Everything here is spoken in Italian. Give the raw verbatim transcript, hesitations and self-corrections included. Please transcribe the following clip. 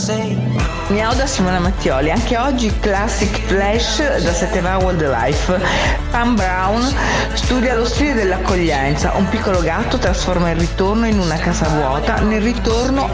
Miau da Simona Mattioli. Anche oggi Classic Flash da sette va Wildlife. Pam Brown studia lo stile dell'accoglienza. Un piccolo gatto trasforma il ritorno in una casa vuota, nel ritorno